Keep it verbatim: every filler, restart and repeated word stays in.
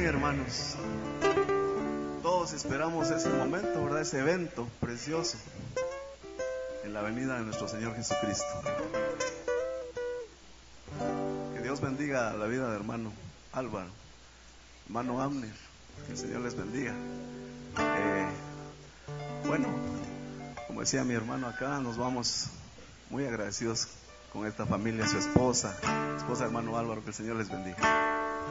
Amén, hermanos. Todos esperamos ese momento, ¿verdad? Ese evento precioso en la venida de nuestro Señor Jesucristo. Que Dios bendiga la vida de hermano Álvaro, hermano Amner, que el Señor les bendiga. Eh, bueno, como decía mi hermano acá, nos vamos muy agradecidos con esta familia, su esposa, esposa de hermano Álvaro, que el Señor les bendiga.